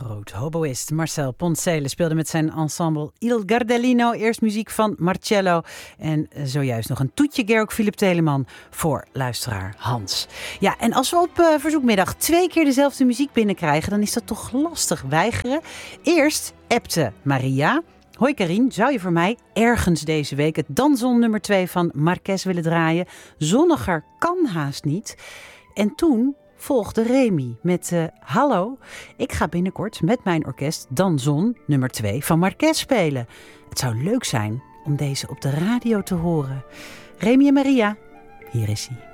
groot hoboïst Marcel Poncelet speelde met zijn ensemble Il Gardellino eerst muziek van Marcello en zojuist nog een toetje Georg Philipp Telemann voor luisteraar Hans. Ja, en als we op verzoekmiddag 2 keer dezelfde muziek binnenkrijgen, dan is dat toch lastig weigeren. Eerst appte Maria: hoi Karin, zou je voor mij ergens deze week het Danzon nummer 2 van Marquez willen draaien? Zonniger kan haast niet. En toen volgde Remy met hallo, ik ga binnenkort met mijn orkest Danzon nummer 2 van Marquez spelen. Het zou leuk zijn om deze op de radio te horen. Remy en Maria, hier is hij.